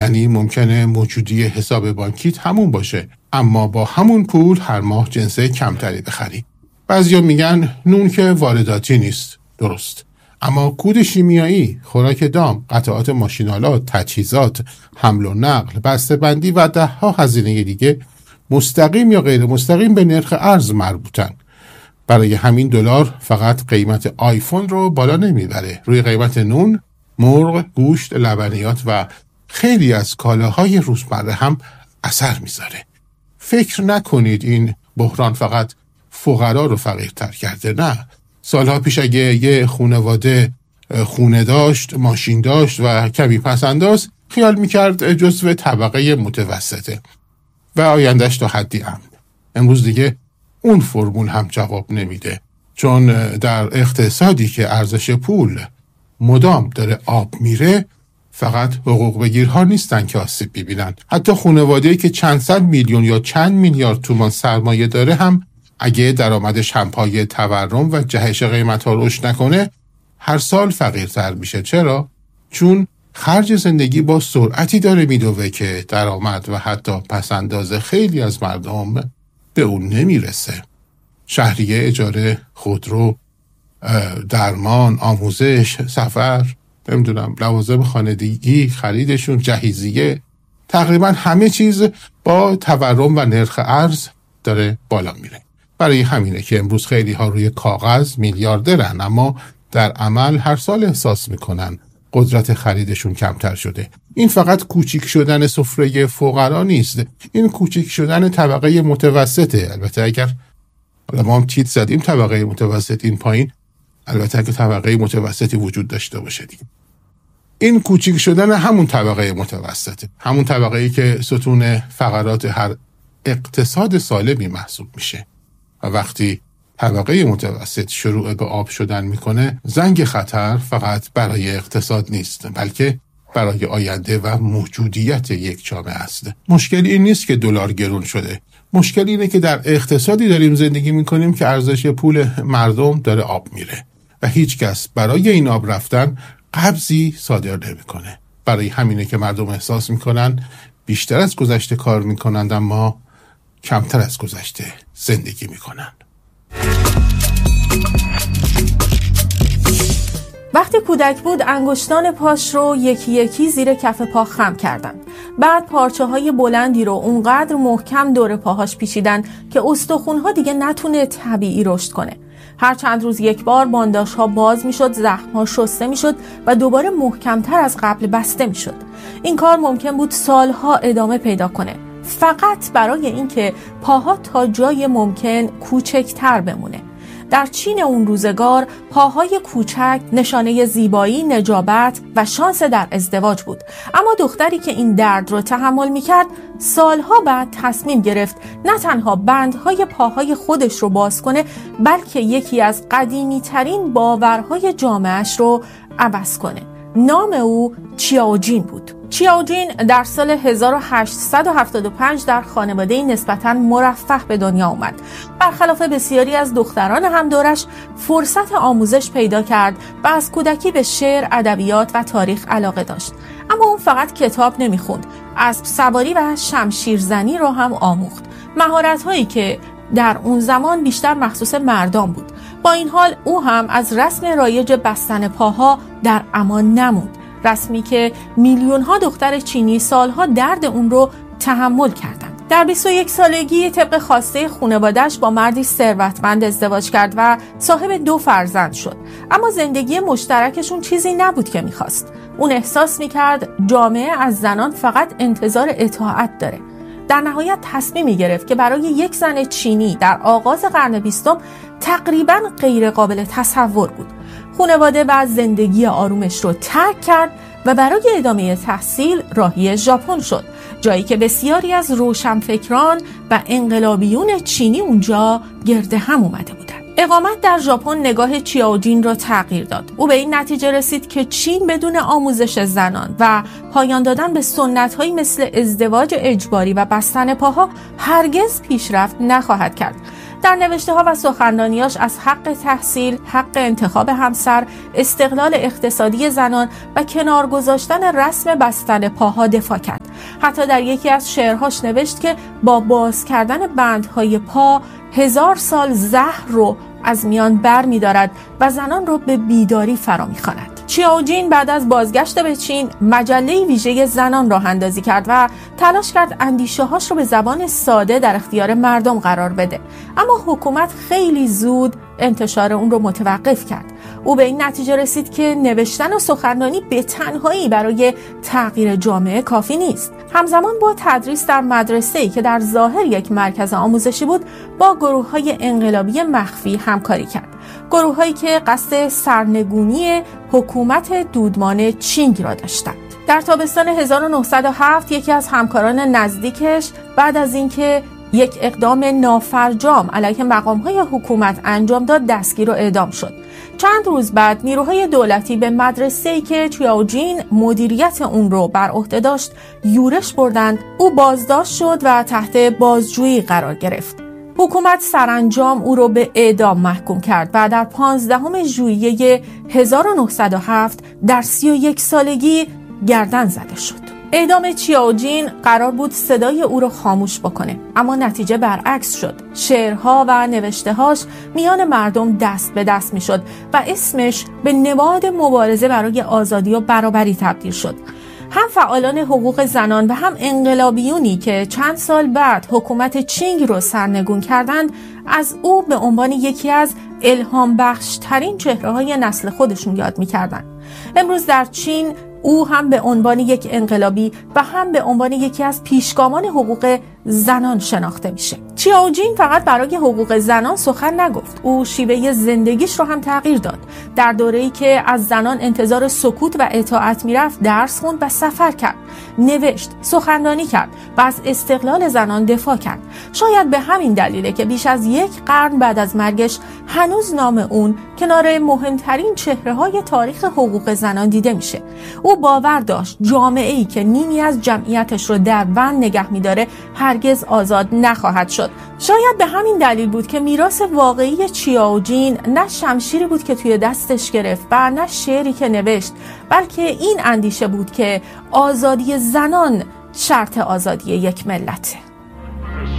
یعنی ممکنه موجودی حساب بانکیت همون باشه، اما با همون پول هر ماه جنس کمتری بخری. بعضیا میگن نون که وارداتی نیست، درست، اما کود شیمیایی، خوراک دام، قطعات ماشینالات، تجهیزات، حمل و نقل، بسته‌بندی و ده‌ها هزینه دیگه مستقیم یا غیر مستقیم به نرخ ارز مربوطن. برای همین دلار فقط قیمت آیفون رو بالا نمیبره، روی قیمت نون، مرغ، گوشت، لبنیات و خیلی از کالاهای روزمره هم اثر میذاره. فکر نکنید این بحران فقط فقرا رو فقیرتر کرده، نه. سالها پیش اگه یه خانواده خونه داشت، ماشین داشت و کمی پس‌انداز، خیال میکرد جزو طبقه متوسطه و آیندهش تا حدی امن. امروز دیگه اون فرمول هم جواب نمیده، چون در اقتصادی که ارزش پول مدام داره آب میره، فقط حقوق بگیرها نیستن که آسیب ببینن. حتی خانواده‌ای که چند صد میلیون یا چند میلیارد تومان سرمایه داره هم اگه درآمدش هم پای تورم و جهش قیمت‌ها رشد نکنه، هر سال فقیرتر میشه. چرا؟ چون خرج زندگی با سرعتی داره میدوه که درآمد و حتی پس‌انداز خیلی از مردم به اون نمیرسه. شهریه، اجاره، خودرو، درمان، آموزش، سفر، نمیدونم لوازم خانگی، خریدشون، جهیزیه، تقریبا همه چیز با تورم و نرخ ارز داره بالا میره. برای همینه که امروز خیلی ها روی کاغذ میلیاردرن، اما در عمل هر سال احساس میکنن قدرت خریدشون کمتر شده. این فقط کوچیک شدن سفره فقرا نیست، این کوچیک شدن طبقه متوسطه. البته اگر ما هم تیت زدیم طبقه متوسط این پایین، البته اگر طبقه متوسطی وجود داشته باشه دیگه. این کوچیک شدن همون طبقه متوسطه، همون طبقه‌ای که ستون فقرات هر اقتصاد سالمی محسوب میشه. و وقتی طبقه متوسط شروع به آب شدن میکنه، زنگ خطر فقط برای اقتصاد نیست، بلکه برای آینده و موجودیت یک جامعه است. مشکل این نیست که دلار گرون شده، مشکل اینه که در اقتصادی داریم زندگی میکنیم که ارزش پول مردم داره آب میره و هیچ کس برای این آب رفتن قبضی صادر نمیکنه. برای همینه که مردم احساس میکنن بیشتر از گذشته کار میکنند، اما کمتر از گذشته زندگی میکنن. وقتی کودک بود انگشتان پاش رو یکی یکی زیر کف پا خم کردن. بعد پارچه های بلندی رو اونقدر محکم دور پاهاش پیچیدن که استخونها دیگه نتونه طبیعی رشد کنه. هر چند روز یک بار بانداش ها باز میشد، زخم ها شسته میشد و دوباره محکمتر از قبل بسته میشد. این کار ممکن بود سالها ادامه پیدا کنه، فقط برای اینکه پاها تا جای ممکن کوچکتر بمونه. در چین اون روزگار پاهای کوچک نشانه زیبایی، نجابت و شانس در ازدواج بود. اما دختری که این درد رو تحمل میکرد سالها بعد تصمیم گرفت نه تنها بندهای پاهای خودش رو باز کنه، بلکه یکی از قدیمی ترین باورهای جامعهش رو عوض کنه. نام او چیاوجین بود. چیاوجین در سال 1875 در خانواده نسبتاً مرفه به دنیا آمد. برخلاف بسیاری از دختران همدورش فرصت آموزش پیدا کرد و از کودکی به شعر، ادبیات و تاریخ علاقه داشت. اما اون فقط کتاب نمیخوند، اسب سواری و شمشیرزنی رو هم آموخت. مهارت‌هایی که در اون زمان بیشتر مخصوص مردان بود. با این حال او هم از رسم رایج بستن پاها در امان نموند، رسمی که میلیون ها دختر چینی سالها درد اون رو تحمل کردند. در 21 سالگی طبق خواسته خانواده‌اش با مردی ثروتمند ازدواج کرد و صاحب 2 فرزند شد. اما زندگی مشترکشون چیزی نبود که می‌خواست. اون احساس می‌کرد جامعه از زنان فقط انتظار اطاعت داره. در نهایت تصمیمی گرفت که برای یک زن چینی در آغاز قرن 20 تقریباً غیر قابل تصور بود. خانواده و زندگی آرومش رو ترک کرد و برای ادامه تحصیل راهی ژاپن شد، جایی که بسیاری از روشنفکران و انقلابیون چینی اونجا گرد هم اومده بودند. اقامت در ژاپن نگاه چیاوجین را تغییر داد. او به این نتیجه رسید که چین بدون آموزش زنان و پایان دادن به سنت‌هایی مثل ازدواج اجباری و بستن پاها هرگز پیشرفت نخواهد کرد. در نوشته ها و سخنرانیاش از حق تحصیل، حق انتخاب همسر، استقلال اقتصادی زنان و کنار گذاشتن رسم بستن پاها دفاع کرد. حتی در یکی از شعرهاش نوشت که با باز کردن بندهای پا 1000 سال زهر رو از میان بر می دارد و زنان رو به بیداری فرا می خواند. چیاوجین بعد از بازگشت به چین مجله ویژه زنان راه اندازی کرد و تلاش کرد اندیشه هاش رو به زبان ساده در اختیار مردم قرار بده، اما حکومت خیلی زود انتشار اون رو متوقف کرد. او به این نتیجه رسید که نوشتن و سخنرانی به تنهایی برای تغییر جامعه کافی نیست. همزمان با تدریس در مدرسه‌ای که در ظاهر یک مرکز آموزشی بود، با گروه‌های انقلابی مخفی همکاری کرد. گروه‌هایی که قصد سرنگونی حکومت دودمان چینگ را داشتند. در تابستان 1907 یکی از همکاران نزدیکش بعد از اینکه یک اقدام نافرجام علیه مقام‌های حکومت انجام داد، دستگیر و اعدام شد. چند روز بعد نیروهای دولتی به مدرسه‌ای که چیاوجین مدیریت اون رو بر عهده داشت یورش بردند. او بازداشت شد و تحت بازجویی قرار گرفت. حکومت سرانجام او رو به اعدام محکوم کرد و در 15 ژوئیه 1907 در 31 سالگی گردن زده شد. اعدام چیاوجین قرار بود صدای او رو خاموش بکنه، اما نتیجه برعکس شد. شعرها و نوشته‌هاش میان مردم دست به دست میشد و اسمش به نماد مبارزه برای آزادی و برابری تبدیل شد. هم فعالان حقوق زنان و هم انقلابیونی که چند سال بعد حکومت چینگ رو سرنگون کردند، از او به عنوان یکی از الهام بخش ترین چهره‌های نسل خودشون یاد می‌کردند. امروز در چین او هم به عنوان یک انقلابی و هم به عنوان یکی از پیشگامان حقوق زنان شناخته میشه. چیاوجین فقط برای حقوق زنان سخن نگفت، او شیوه زندگیش رو هم تغییر داد. در دوره‌ای که از زنان انتظار سکوت و اطاعت میرفت، درس خوند و سفر کرد، نوشت، سخنرانی کرد و از استقلال زنان دفاع کرد. شاید به همین دلیله که بیش از 1 قرن بعد از مرگش هنوز نام اون کنار مهمترین چهره‌های تاریخ حقوق زنان دیده میشه. او باور داشت جامعه‌ای که نیمی از جمعیتش رو در بند نگه می‌داره هرگز آزاد نخواهد شد. شاید به همین دلیل بود که میراث واقعی چیاوجین نه شمشیری بود که توی دستش گرفت و نه شعری که نوشت، بلکه این اندیشه بود که آزادی زنان شرط آزادی یک ملته.